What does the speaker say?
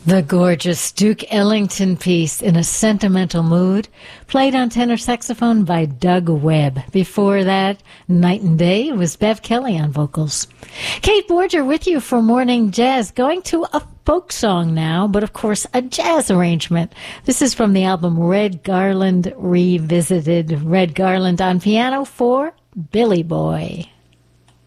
The gorgeous Duke Ellington piece, In a Sentimental Mood, played on tenor saxophone by Doug Webb. Before that, Night and Day was Bev Kelly on vocals. Kate Borger with you for Morning Jazz, going to a folk song now, but of course a jazz arrangement. This is from the album Red Garland Revisited. Red Garland on piano for Billy Boy.